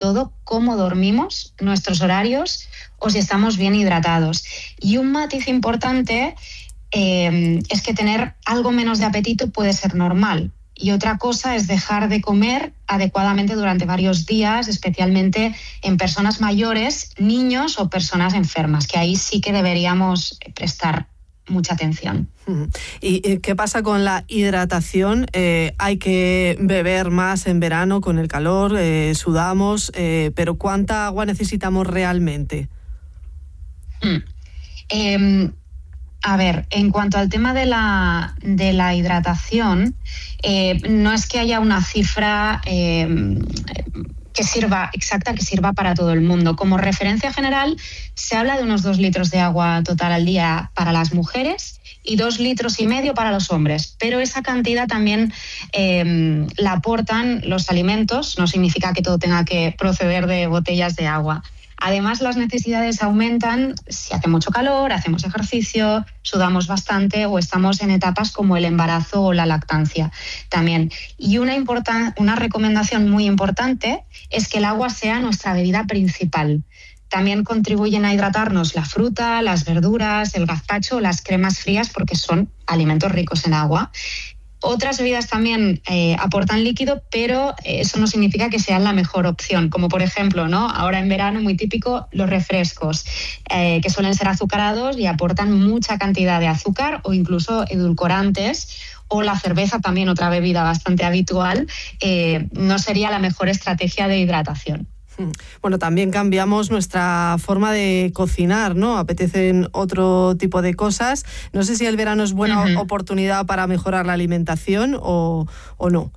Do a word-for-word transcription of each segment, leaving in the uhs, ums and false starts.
todo cómo dormimos, nuestros horarios o si estamos bien hidratados. Y un matiz importante eh, es que tener algo menos de apetito puede ser normal. Y otra cosa es dejar de comer adecuadamente durante varios días, especialmente en personas mayores, niños o personas enfermas, que ahí sí que deberíamos prestar mucha atención. ¿Y qué pasa con la hidratación? Eh, hay que beber más en verano con el calor, eh, sudamos, eh, pero ¿cuánta agua necesitamos realmente? Mm. Eh, A ver, en cuanto al tema de la, de la hidratación, eh, no es que haya una cifra eh, que sirva exacta, que sirva para todo el mundo. Como referencia general, se habla de unos dos litros de agua total al día para las mujeres y dos litros y medio para los hombres. Pero esa cantidad también eh, la aportan los alimentos, no significa que todo tenga que proceder de botellas de agua. Además, las necesidades aumentan si hace mucho calor, hacemos ejercicio, sudamos bastante o estamos en etapas como el embarazo o la lactancia también. Y una, importan- una recomendación muy importante es que el agua sea nuestra bebida principal. También contribuyen a hidratarnos la fruta, las verduras, el gazpacho, las cremas frías, porque son alimentos ricos en agua. Otras bebidas también eh, aportan líquido, pero eso no significa que sean la mejor opción, como por ejemplo, ¿no? Ahora en verano, muy típico, los refrescos, eh, que suelen ser azucarados y aportan mucha cantidad de azúcar o incluso edulcorantes, o la cerveza, también otra bebida bastante habitual, eh, no sería la mejor estrategia de hidratación. Bueno, también cambiamos nuestra forma de cocinar, ¿no? Apetecen otro tipo de cosas. No sé si el verano es buena uh-huh. oportunidad para mejorar la alimentación o, o no.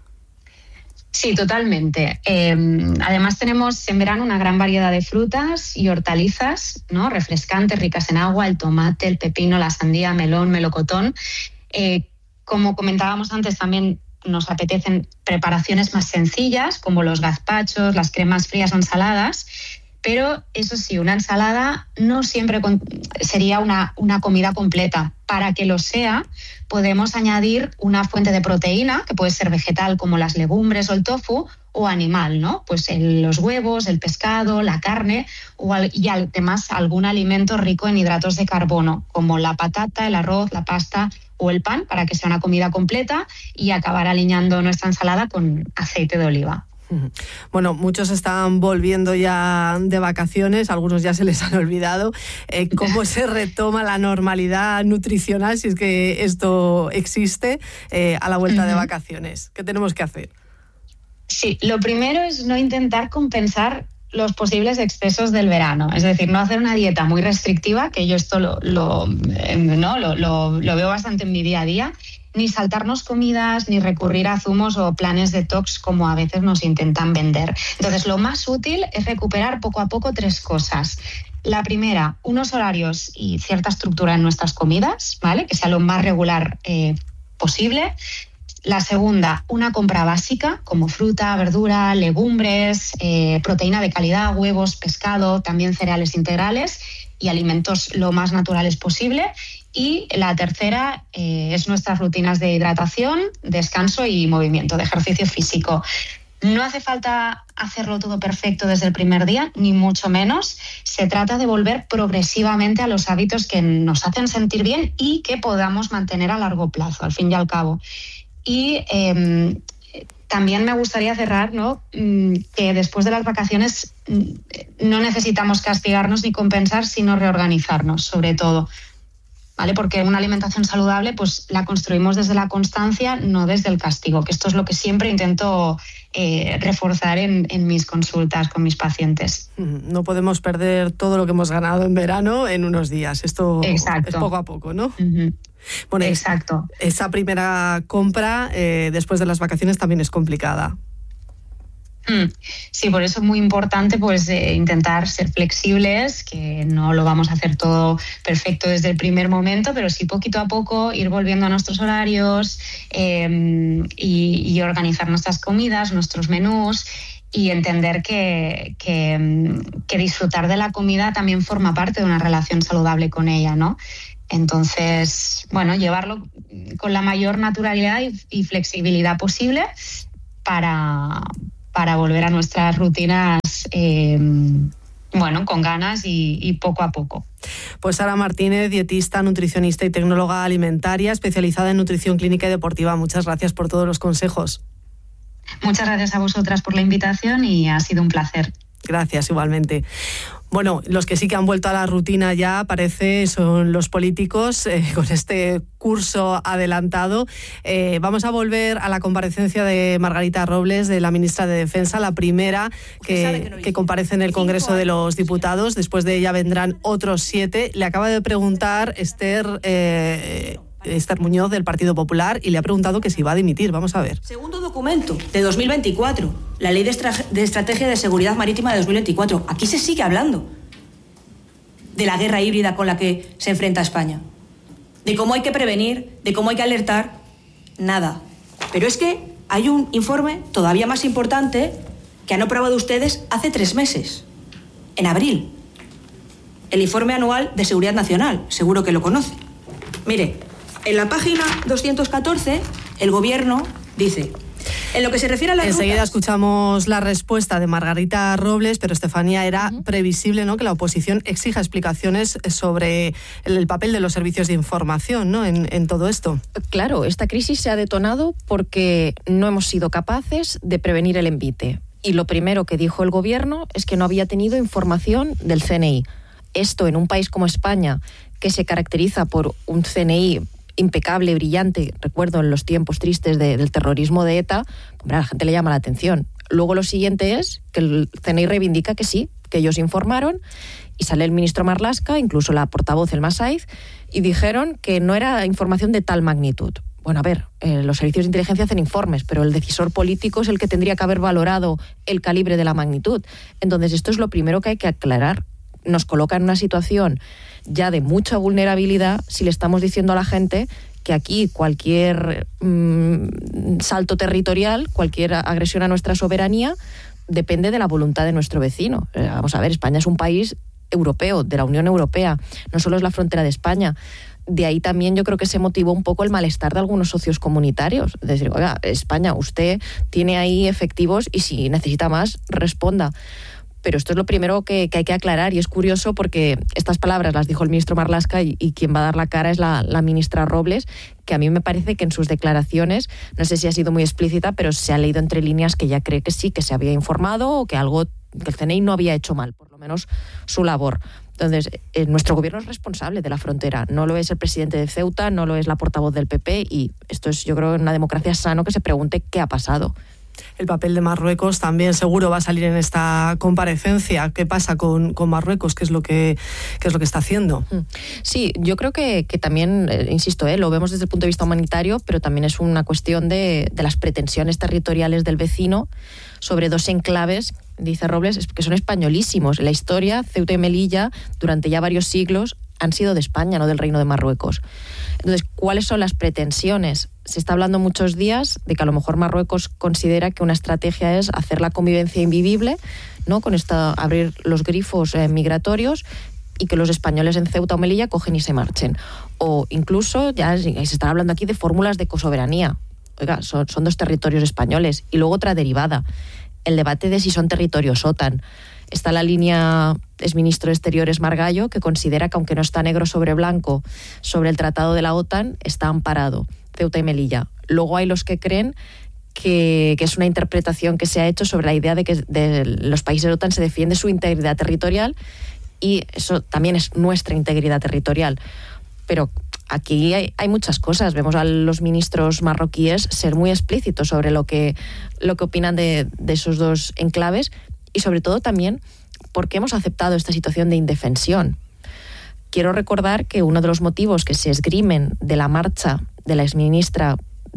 Sí, totalmente. Eh, además tenemos en verano una gran variedad de frutas y hortalizas, ¿no? Refrescantes, ricas en agua, el tomate, el pepino, la sandía, melón, melocotón. Eh, como comentábamos antes, también nos apetecen preparaciones más sencillas, como los gazpachos, las cremas frías o ensaladas, pero eso sí, una ensalada no siempre con, sería una, una comida completa. Para que lo sea, podemos añadir una fuente de proteína, que puede ser vegetal como las legumbres o el tofu, o animal, ¿no? Pues el, los huevos, el pescado, la carne, o al, y además algún alimento rico en hidratos de carbono, como la patata, el arroz, la pasta o el pan, para que sea una comida completa y acabar aliñando nuestra ensalada con aceite de oliva. Bueno, muchos están volviendo ya de vacaciones, algunos ya se les han olvidado. Eh, ¿Cómo se retoma la normalidad nutricional, si es que esto existe, eh, a la vuelta uh-huh. de vacaciones? ¿Qué tenemos que hacer? Sí, lo primero es no intentar compensar los posibles excesos del verano, es decir, no hacer una dieta muy restrictiva, que yo esto lo, lo, eh, no, lo, lo, lo veo bastante en mi día a día, ni saltarnos comidas, ni recurrir a zumos o planes detox como a veces nos intentan vender. Entonces, lo más útil es recuperar poco a poco tres cosas. La primera, unos horarios y cierta estructura en nuestras comidas, ¿vale? Que sea lo más regular eh, posible. La segunda, una compra básica como fruta, verdura, legumbres, eh, proteína de calidad, huevos, pescado, también cereales integrales y alimentos lo más naturales posible. Y la tercera eh, es nuestras rutinas de hidratación, descanso y movimiento, de ejercicio físico. No hace falta hacerlo todo perfecto desde el primer día, ni mucho menos. Se trata de volver progresivamente a los hábitos que nos hacen sentir bien y que podamos mantener a largo plazo, al fin y al cabo. Y eh, también me gustaría cerrar, ¿no? Que después de las vacaciones no necesitamos castigarnos ni compensar, sino reorganizarnos, sobre todo. ¿Vale? Porque una alimentación saludable pues la construimos desde la constancia, no desde el castigo, que esto es lo que siempre intento eh, reforzar en, en mis consultas con mis pacientes. No podemos perder todo lo que hemos ganado en verano en unos días. Esto Exacto. es poco a poco, ¿no? Uh-huh. Bueno, Exacto. Esa primera compra eh, después de las vacaciones también es complicada. Sí, por eso es muy importante pues eh, intentar ser flexibles, que no lo vamos a hacer todo perfecto desde el primer momento, pero sí poquito a poco ir volviendo a nuestros horarios eh, y, y organizar nuestras comidas, nuestros menús y entender que, que, que disfrutar de la comida también forma parte de una relación saludable con ella, ¿no? Entonces, bueno, llevarlo con la mayor naturalidad y, y flexibilidad posible para... para volver a nuestras rutinas pues eh, bueno, con ganas y, y poco a poco. Pues Sara Martínez, dietista, nutricionista y tecnóloga alimentaria, especializada en nutrición clínica y deportiva. Muchas gracias por todos los consejos. Muchas gracias a vosotras por la invitación y ha sido un placer. Gracias, igualmente. Bueno, los que sí que han vuelto a la rutina ya, parece, son los políticos, eh, con este curso adelantado. Eh, vamos a volver a la comparecencia de Margarita Robles, de la ministra de Defensa, la primera que, que, no que comparece en el Congreso de los Diputados. Después de ella vendrán otros siete. Le acaba de preguntar Esther... Eh, Esther Muñoz, del Partido Popular, y le ha preguntado que si va a dimitir. Vamos a ver. Segundo documento de dos mil veinticuatro, la Ley de, Estra- de Estrategia de Seguridad Marítima de dos mil veinticuatro. Aquí se sigue hablando de la guerra híbrida con la que se enfrenta España, de cómo hay que prevenir, de cómo hay que alertar. Nada. Pero es que hay un informe todavía más importante que han aprobado ustedes hace tres meses, en abril. El informe anual de Seguridad Nacional, seguro que lo conoce. Mire, en la página doscientos catorce, el Gobierno dice... En lo que se refiere a las Enseguida rutas... escuchamos la respuesta de Margarita Robles, pero Estefanía, era uh-huh. previsible, ¿no?, que la oposición exija explicaciones sobre el, el papel de los servicios de información, ¿no?, en, en todo esto. Claro, esta crisis se ha detonado porque no hemos sido capaces de prevenir el envite. Y lo primero que dijo el Gobierno es que no había tenido información del C N I. Esto en un país como España, que se caracteriza por un C N I impecable, brillante, recuerdo en los tiempos tristes de, del terrorismo de ETA, hombre, a la gente le llama la atención. Luego lo siguiente es que el C N I reivindica que sí, que ellos informaron, y sale el ministro Marlaska, incluso la portavoz, el Masaiz, y dijeron que no era información de tal magnitud. Bueno, a ver, eh, los servicios de inteligencia hacen informes, pero el decisor político es el que tendría que haber valorado el calibre de la magnitud. Entonces, esto es lo primero que hay que aclarar. Nos coloca en una situación ya de mucha vulnerabilidad si le estamos diciendo a la gente que aquí cualquier mmm, salto territorial, cualquier agresión a nuestra soberanía, depende de la voluntad de nuestro vecino. Eh, vamos a ver, España es un país europeo, de la Unión Europea, no solo es la frontera de España. De ahí también yo creo que se motivó un poco el malestar de algunos socios comunitarios. Es decir, oiga, España, usted tiene ahí efectivos y si necesita más, responda. Pero esto es lo primero que, que hay que aclarar, y es curioso porque estas palabras las dijo el ministro Marlaska y, y quien va a dar la cara es la, la ministra Robles, que a mí me parece que en sus declaraciones, no sé si ha sido muy explícita, pero se ha leído entre líneas que ya cree que sí, que se había informado o que algo, que el C N I no había hecho mal, por lo menos su labor. Entonces, eh, nuestro gobierno es responsable de la frontera, no lo es el presidente de Ceuta, no lo es la portavoz del P P, y esto es, yo creo, en una democracia sano que se pregunte qué ha pasado. El papel de Marruecos también seguro va a salir en esta comparecencia. ¿Qué pasa con, con Marruecos? ¿Qué es lo que, qué es lo que está haciendo? Sí, yo creo que, que también, eh, insisto, eh, lo vemos desde el punto de vista humanitario, pero también es una cuestión de, de las pretensiones territoriales del vecino sobre dos enclaves, dice Robles, que son españolísimos. En la historia, Ceuta y Melilla, durante ya varios siglos, han sido de España, no del Reino de Marruecos. Entonces, ¿cuáles son las pretensiones? Se está hablando muchos días de que a lo mejor Marruecos considera que una estrategia es hacer la convivencia invivible, ¿no?, con esta, abrir los grifos eh, migratorios, y que los españoles en Ceuta o Melilla cogen y se marchen. O incluso, ya se está hablando aquí de fórmulas de cosoberanía. Oiga, son, son dos territorios españoles. Y luego otra derivada, el debate de si son territorios OTAN. Está la línea exministro de Exteriores Margallo, que considera que aunque no está negro sobre blanco sobre el tratado de la OTAN, está amparado Ceuta y Melilla. Luego hay los que creen que, que es una interpretación que se ha hecho sobre la idea de que de los países de la OTAN se defiende su integridad territorial, y eso también es nuestra integridad territorial. Pero aquí hay, hay muchas cosas. Vemos a los ministros marroquíes ser muy explícitos sobre lo que, lo que opinan de, de esos dos enclaves, y sobre todo también porque hemos aceptado esta situación de indefensión. Quiero recordar que uno de los motivos que se esgrimen de la marcha de la exministra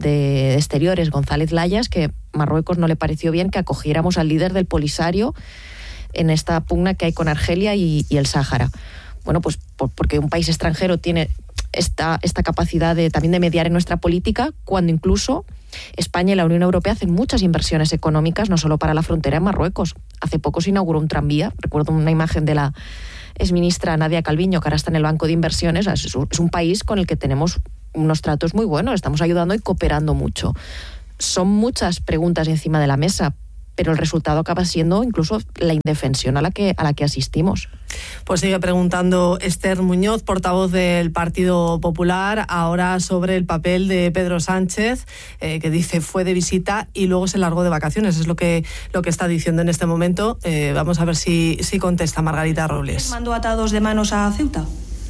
de Exteriores, González Laya, es que Marruecos no le pareció bien que acogiéramos al líder del Polisario en esta pugna que hay con Argelia y, y el Sáhara. Bueno, pues por, porque un país extranjero tiene esta, esta capacidad de, también de mediar en nuestra política, cuando incluso España y la Unión Europea hacen muchas inversiones económicas, no solo para la frontera en Marruecos. Hace poco se inauguró un tranvía, recuerdo una imagen de la exministra Nadia Calviño, que ahora está en el Banco de Inversiones. Es un, es un país con el que tenemos unos tratos muy buenos, estamos ayudando y cooperando mucho. Son muchas preguntas encima de la mesa, pero el resultado acaba siendo incluso la indefensión a la que, a la que asistimos. Pues sigue preguntando Esther Muñoz, portavoz del Partido Popular, ahora sobre el papel de Pedro Sánchez, eh, que dice fue de visita y luego se largó de vacaciones. Es lo que, lo que está diciendo en este momento. Eh, vamos a ver si, si contesta Margarita Robles. ¿Mandó atados de manos a Ceuta?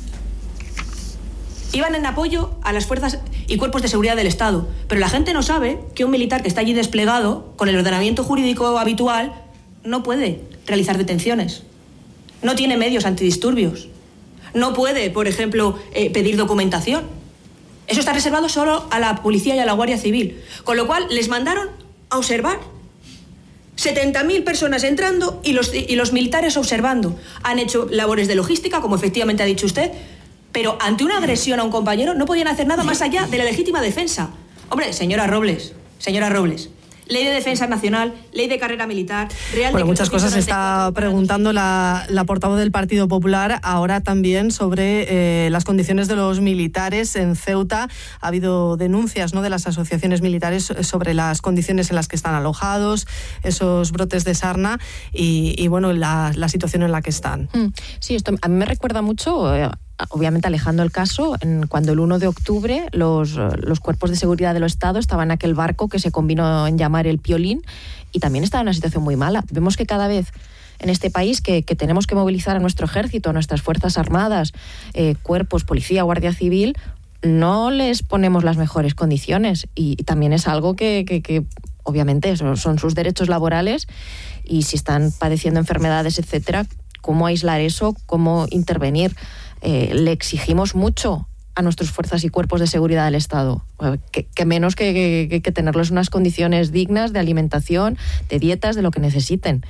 Iban en apoyo a las fuerzas y cuerpos de seguridad del Estado, pero la gente no sabe que un militar que está allí desplegado, con el ordenamiento jurídico habitual, no puede realizar detenciones. No tiene medios antidisturbios. No puede, por ejemplo, eh, pedir documentación. Eso está reservado solo a la policía y a la Guardia Civil. Con lo cual, les mandaron a observar. setenta mil personas entrando y los, y los militares observando. Han hecho labores de logística, como efectivamente ha dicho usted, pero ante una agresión a un compañero no podían hacer nada más allá de la legítima defensa. Hombre, señora Robles, señora Robles, Ley de Defensa Nacional, Ley de Carrera Militar, Real Bueno, muchas cosas está preguntando la, la portavoz del Partido Popular, ahora también sobre eh, las condiciones de los militares en Ceuta. Ha habido denuncias, ¿no?, de las asociaciones militares sobre las condiciones en las que están alojados, esos brotes de sarna y, y bueno, la, la situación en la que están. Sí, esto a mí me recuerda mucho... Eh, obviamente alejando el caso, en, cuando el uno de octubre los, los cuerpos de seguridad del Estado estaban en aquel barco que se combinó en llamar el Piolín y también estaba en una situación muy mala. Vemos que cada vez en este país que, que tenemos que movilizar a nuestro ejército, a nuestras fuerzas armadas, eh, cuerpos, policía, guardia civil, no les ponemos las mejores condiciones y, y también es algo que, que, que obviamente son, son sus derechos laborales y si están padeciendo enfermedades, etcétera, cómo aislar eso, cómo intervenir. Eh, le exigimos mucho a nuestras fuerzas y cuerpos de seguridad del Estado, que, que menos que, que, que tenerles unas condiciones dignas de alimentación, de dietas, de lo que necesiten.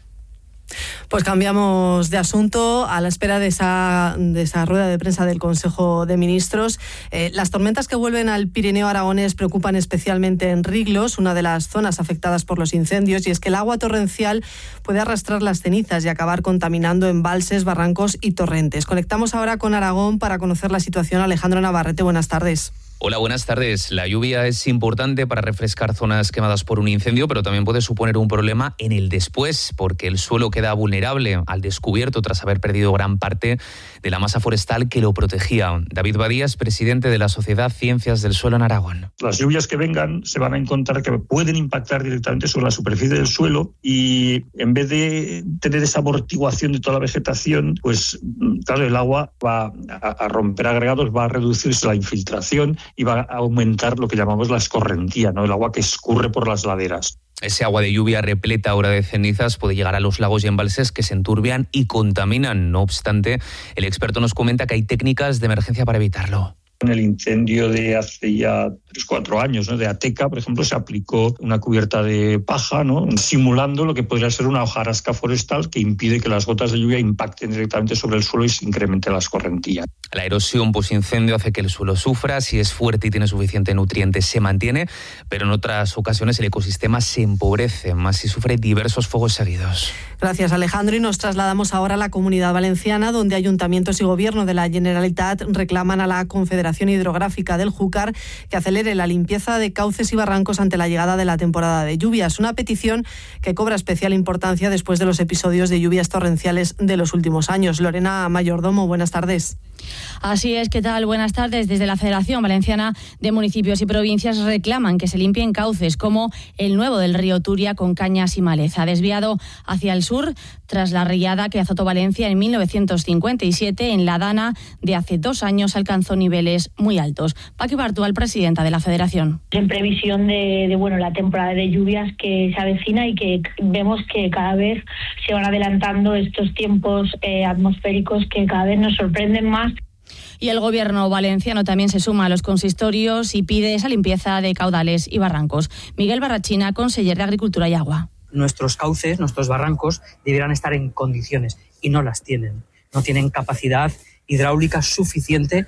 Pues cambiamos de asunto a la espera de esa, de esa rueda de prensa del Consejo de Ministros. Eh, las tormentas que vuelven al Pirineo aragonés preocupan especialmente en Riglos, una de las zonas afectadas por los incendios, y es que el agua torrencial puede arrastrar las cenizas y acabar contaminando embalses, barrancos y torrentes. Conectamos ahora con Aragón para conocer la situación. Alejandro Navarrete, buenas tardes. Hola, buenas tardes. La lluvia es importante para refrescar zonas quemadas por un incendio, pero también puede suponer un problema en el después, porque el suelo queda vulnerable al descubierto tras haber perdido gran parte de la masa forestal que lo protegía. David Badías, presidente de la Sociedad Ciencias del Suelo en Aragón. Las lluvias que vengan se van a encontrar que pueden impactar directamente sobre la superficie del suelo y en vez de tener esa amortiguación de toda la vegetación, pues claro, el agua va a romper agregados, va a reducirse la infiltración y va a aumentar lo que llamamos la escorrentía, ¿no?, el agua que escurre por las laderas. Ese agua de lluvia repleta ahora de cenizas puede llegar a los lagos y embalses que se enturbian y contaminan. No obstante, el experto nos comenta que hay técnicas de emergencia para evitarlo. En el incendio de hace ya tres, cuatro años, ¿no?, de Ateca, por ejemplo, se aplicó una cubierta de paja, ¿no?, simulando lo que podría ser una hojarasca forestal que impide que las gotas de lluvia impacten directamente sobre el suelo y se incremente la escorrentía. La erosión posincendio hace que el suelo sufra, si es fuerte y tiene suficiente nutrientes se mantiene, pero en otras ocasiones el ecosistema se empobrece, más si sufre diversos fuegos seguidos. Gracias, Alejandro, y nos trasladamos ahora a la Comunidad Valenciana, donde ayuntamientos y gobierno de la Generalitat reclaman a la Confederación Hidrográfica del Júcar que acelere la limpieza de cauces y barrancos ante la llegada de la temporada de lluvias. Una petición que cobra especial importancia después de los episodios de lluvias torrenciales de los últimos años. Lorena Mayordomo, buenas tardes. Así es, ¿qué tal? Buenas tardes. Desde la Federación Valenciana de Municipios y Provincias reclaman que se limpien cauces como el nuevo del río Turia con cañas y maleza, desviado hacia el sur tras la riada que azotó Valencia en mil novecientos cincuenta y siete. En la Dana de hace dos años alcanzó niveles muy altos. Paqui Bartual, presidenta de la Federación. En previsión de, de bueno, la temporada de lluvias que se avecina y que vemos que cada vez se van adelantando estos tiempos eh, atmosféricos que cada vez nos sorprenden más. Y el gobierno valenciano también se suma a los consistorios y pide esa limpieza de caudales y barrancos. Miguel Barrachina, conseller de Agricultura y Agua. Nuestros cauces, nuestros barrancos, deberán estar en condiciones y no las tienen. No tienen capacidad hidráulica suficiente.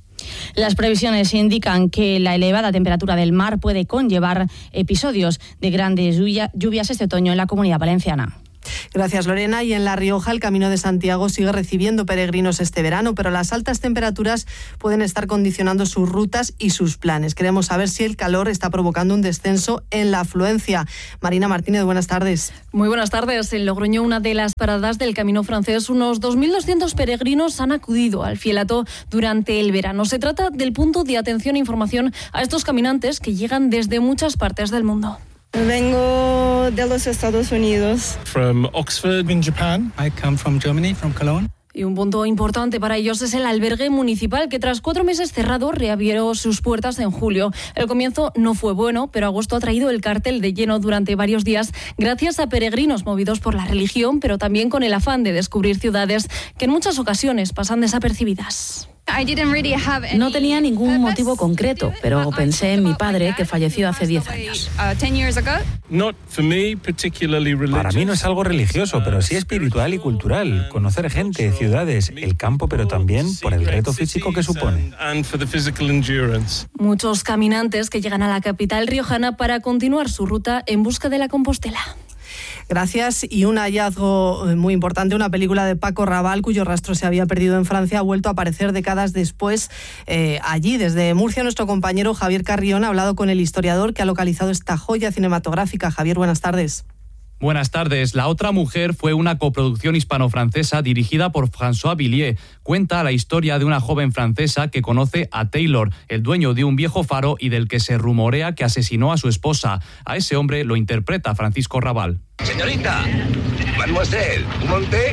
Las previsiones indican que la elevada temperatura del mar puede conllevar episodios de grandes lluvias este otoño en la Comunidad Valenciana. Gracias, Lorena. Y en La Rioja, el Camino de Santiago sigue recibiendo peregrinos este verano, pero las altas temperaturas pueden estar condicionando sus rutas y sus planes. Queremos saber si el calor está provocando un descenso en la afluencia. Marina Martínez, buenas tardes. Muy buenas tardes. En Logroño, una de las paradas del Camino francés, unos dos mil doscientos peregrinos han acudido al Fielato durante el verano. Se trata del punto de atención e información a estos caminantes que llegan desde muchas partes del mundo. Vengo de los Estados Unidos. From Oxford in Japan. I come from Germany, from Cologne. Y un punto importante para ellos es el albergue municipal, que tras cuatro meses cerrado reabrió sus puertas en julio. El comienzo no fue bueno, pero agosto ha traído el cartel de lleno durante varios días gracias a peregrinos movidos por la religión, pero también con el afán de descubrir ciudades que en muchas ocasiones pasan desapercibidas. No tenía ningún motivo concreto, pero pensé en mi padre, que falleció hace diez años. Para mí no es algo religioso, pero sí espiritual y cultural. Conocer gente, ciudades, el campo, pero también por el reto físico que supone. Muchos caminantes que llegan a la capital riojana para continuar su ruta en busca de la Compostela. Gracias. Y un hallazgo muy importante, una película de Paco Rabanne, cuyo rastro se había perdido en Francia, ha vuelto a aparecer décadas después eh, allí. Desde Murcia, nuestro compañero Javier Carrión ha hablado con el historiador que ha localizado esta joya cinematográfica. Javier, buenas tardes. Buenas tardes. La otra mujer fue una coproducción hispano-francesa dirigida por François Villiers. Cuenta la historia de una joven francesa que conoce a Taylor, el dueño de un viejo faro y del que se rumorea que asesinó a su esposa. A ese hombre lo interpreta Francisco Rabal. Señorita, mademoiselle, ¿un monté?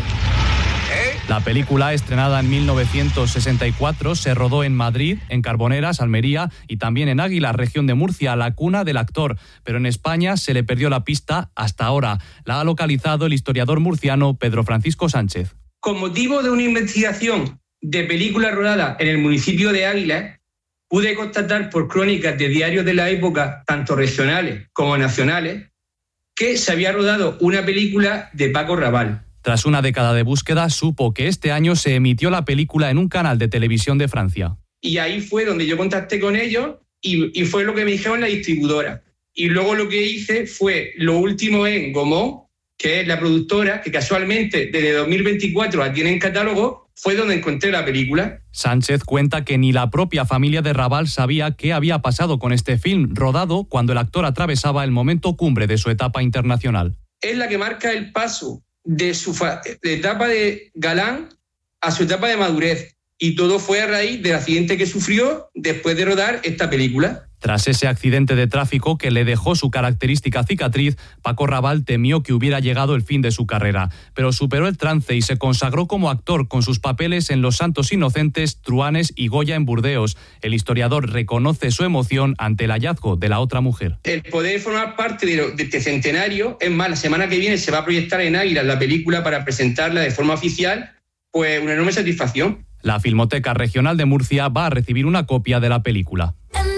¿Eh? La película, estrenada en mil novecientos sesenta y cuatro, se rodó en Madrid, en Carboneras, Almería y también en Águila, región de Murcia, la cuna del actor. Pero en España se le perdió la pista hasta ahora. La ha localizado el historiador murciano Pedro Francisco Sánchez. Con motivo de una investigación de película rodada en el municipio de Águila, pude constatar por crónicas de diarios de la época, tanto regionales como nacionales, que se había rodado una película de Paco Rabanne. Tras una década de búsqueda, supo que este año se emitió la película en un canal de televisión de Francia. Y ahí fue donde yo contacté con ellos y, y fue lo que me dijeron la distribuidora. Y luego lo que hice fue lo último en Gaumont, que es la productora, que casualmente desde dos mil veinticuatro la tiene en catálogo, fue donde encontré la película. Sánchez cuenta que ni la propia familia de Rabanne sabía qué había pasado con este film, rodado cuando el actor atravesaba el momento cumbre de su etapa internacional. Es la que marca el paso de su fa- de etapa de galán a su etapa de madurez. Y todo fue a raíz del accidente que sufrió después de rodar esta película. Tras ese accidente de tráfico que le dejó su característica cicatriz, Paco Rabanne temió que hubiera llegado el fin de su carrera, pero superó el trance y se consagró como actor con sus papeles en Los Santos Inocentes, Truanes y Goya en Burdeos. El historiador reconoce su emoción ante el hallazgo de la otra mujer. El poder formar parte de, lo, de este centenario, es más, la semana que viene se va a proyectar en Águila la película para presentarla de forma oficial, pues una enorme satisfacción. La Filmoteca Regional de Murcia va a recibir una copia de la película.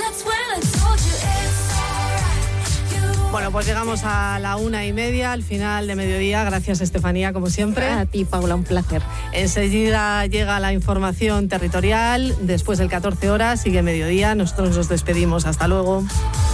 Bueno, pues llegamos a la una y media, al final de mediodía. Gracias, Estefanía, como siempre. A ti, Paula, un placer. Enseguida llega la información territorial. Después del catorce horas sigue mediodía. Nosotros nos despedimos. Hasta luego.